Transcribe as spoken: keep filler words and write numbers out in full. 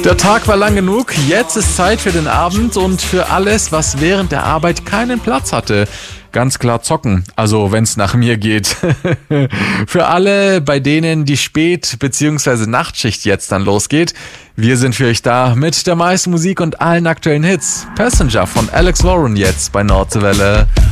Der Tag war lang genug, jetzt ist Zeit für den Abend und für alles, was während der Arbeit keinen Platz hatte. Ganz klar zocken, also wenn's nach mir geht. Für alle, bei denen die Spät- bzw. Nachtschicht jetzt dann losgeht, wir sind für euch da mit der meisten Musik und allen aktuellen Hits. Passenger von Alex Warren jetzt bei Nordwelle.